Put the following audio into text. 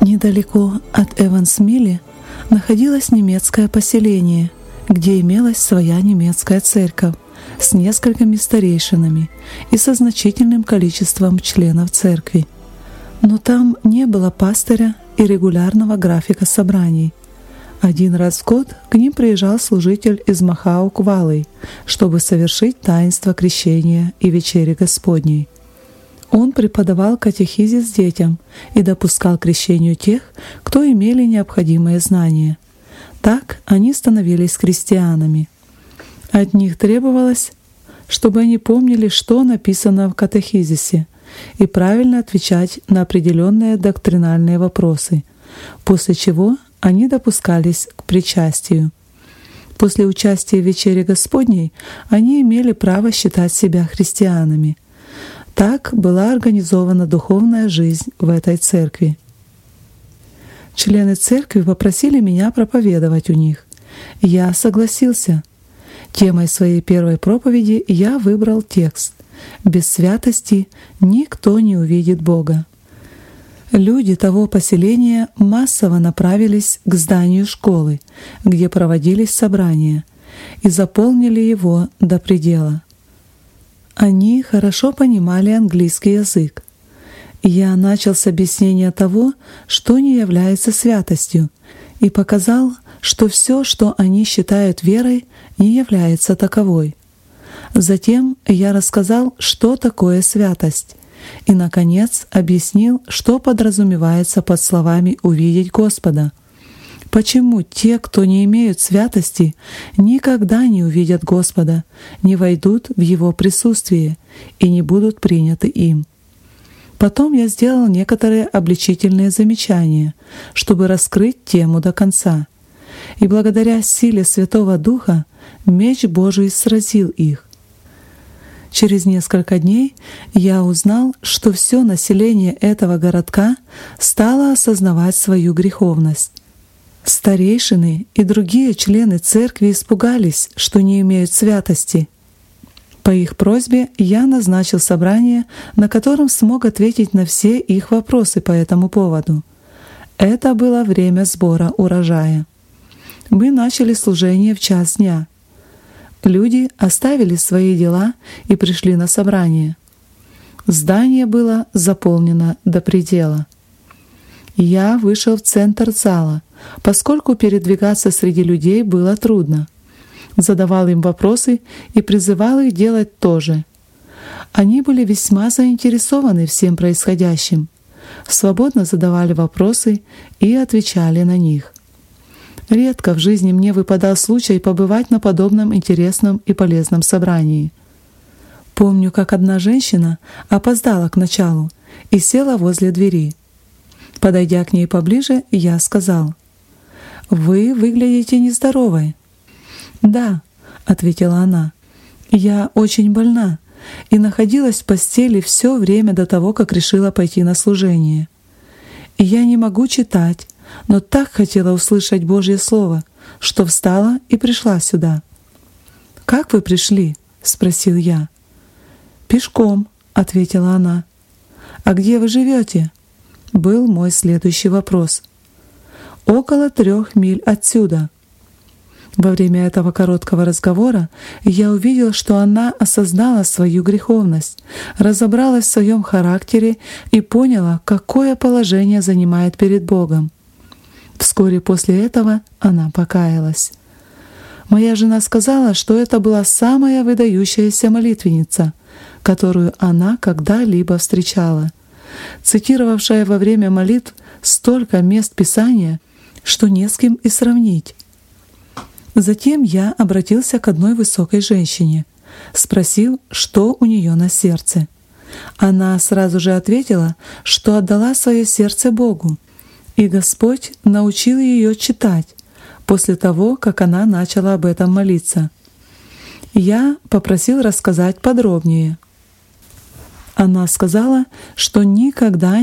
Недалеко от Эвансмилли находилось немецкое поселение, где имелась своя немецкая церковь с несколькими старейшинами и со значительным количеством членов церкви. Но там не было пастыря и регулярного графика собраний. Один раз в год к ним приезжал служитель из Махау-Квалы, чтобы совершить таинство крещения и вечери Господней. Он преподавал катехизис детям и допускал к крещению тех, кто имели необходимые знания. Так они становились христианами. От них требовалось, чтобы они помнили, что написано в катехизисе, и правильно отвечать на определенные доктринальные вопросы, после чего они допускались к причастию. После участия в вечере Господней они имели право считать себя христианами. Так была организована духовная жизнь в этой церкви. Члены церкви попросили меня проповедовать у них. Я согласился. Темой своей первой проповеди я выбрал текст «Без святости никто не увидит Бога». Люди того поселения массово направились к зданию школы, где проводились собрания, и заполнили его до предела. Они хорошо понимали английский язык. Я начал с объяснения того, что не является святостью, и показал, что все, что они считают верой, не является таковой. Затем я рассказал, что такое святость, и, наконец, объяснил, что подразумевается под словами «увидеть Господа». Почему те, кто не имеют святости, никогда не увидят Господа, не войдут в Его присутствие и не будут приняты им? Потом я сделал некоторые обличительные замечания, чтобы раскрыть тему до конца. И благодаря силе Святого Духа меч Божий сразил их. Через несколько дней я узнал, что все население этого городка стало осознавать свою греховность. Старейшины и другие члены церкви испугались, что не имеют святости. По их просьбе я назначил собрание, на котором смог ответить на все их вопросы по этому поводу. Это было время сбора урожая. Мы начали служение в 1:00 дня. Люди оставили свои дела и пришли на собрание. Здание было заполнено до предела. Я вышел в центр зала, поскольку передвигаться среди людей было трудно. Задавал им вопросы и призывал их делать то же. Они были весьма заинтересованы всем происходящим, свободно задавали вопросы и отвечали на них. Редко в жизни мне выпадал случай побывать на подобном интересном и полезном собрании. Помню, как одна женщина опоздала к началу и села возле двери. Подойдя к ней поближе, я сказал: «Вы выглядите нездоровой». «Да», — ответила она, — «я очень больна и находилась в постели все время до того, как решила пойти на служение. И я не могу читать, но так хотела услышать Божье Слово, что встала и пришла сюда». «Как вы пришли?» — спросил я. «Пешком», — ответила она. «А где вы живете?» — был мой следующий вопрос. «Около 3 миль отсюда». Во время этого короткого разговора я увидел, что она осознала свою греховность, разобралась в своем характере и поняла, какое положение занимает перед Богом. Вскоре после этого она покаялась. Моя жена сказала, что это была самая выдающаяся молитвенница, которую она когда-либо встречала, цитировавшая во время молитв столько мест Писания, что не с кем и сравнить. Затем я обратился к одной высокой женщине, спросил, что у нее на сердце. Она сразу же ответила, что отдала свое сердце Богу, и Господь научил ее читать после того, как она начала об этом молиться. Я попросил рассказать подробнее. Она сказала, что никогда